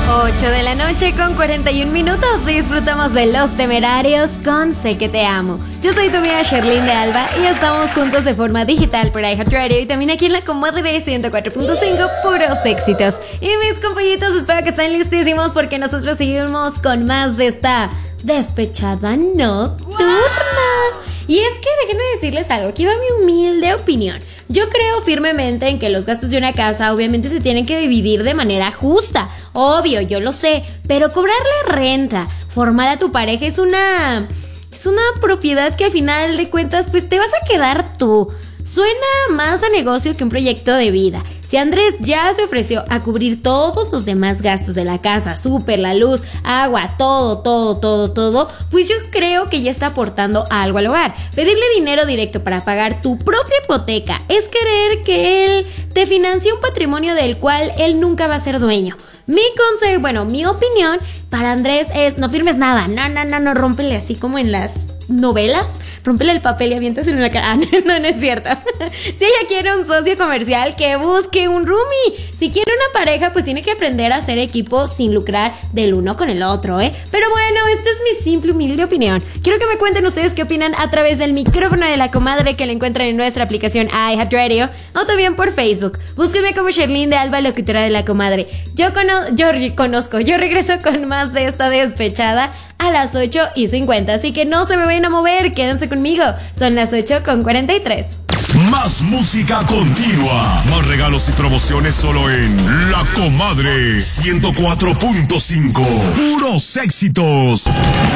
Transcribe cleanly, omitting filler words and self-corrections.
8 de la noche con 41 minutos. Disfrutamos de Los Temerarios con Sé que te amo. Yo soy tu amiga Sherlyn de Alba y estamos juntos de forma digital por iHeartRadio y también aquí en la Comadre 104.5, puros éxitos. Y mis compañitos, espero que estén listísimos porque nosotros seguimos con más de esta despechada nocturna. Y es que déjenme decirles algo, aquí va mi humilde opinión. Yo creo firmemente en que los gastos de una casa obviamente se tienen que dividir de manera justa. Obvio, yo lo sé, pero cobrarle renta formal a tu pareja es una propiedad que al final de cuentas pues te vas a quedar tú. Suena más a negocio que un proyecto de vida. Si Andrés ya se ofreció a cubrir todos los demás gastos de la casa, súper, la luz, agua, todo, pues yo creo que ya está aportando algo al hogar. Pedirle dinero directo para pagar tu propia hipoteca es querer que él te financie un patrimonio del cual él nunca va a ser dueño. Mi consejo, mi opinión para Andrés es no firmes nada, no, rómpele así como en las novelas, rómpele el papel y aviéntaselo en la cara. No es cierto. Si ella quiere un socio comercial, que busque un roomie. Si quiere una pareja, pues tiene que aprender a hacer equipo sin lucrar del uno con el otro, Pero bueno, esta es mi simple, humilde opinión. Quiero que me cuenten ustedes qué opinan a través del micrófono de la comadre que la encuentran en nuestra aplicación iHeartRadio o también por Facebook. Búsquenme como Sherlyn de Alba, locutora de la comadre. Yo regreso con más de esta despechada a las 8:50, así que no se me vayan a mover, quédense conmigo. Son las 8:43. Más música continua, más regalos y promociones solo en La Comadre 104.5. Puros éxitos.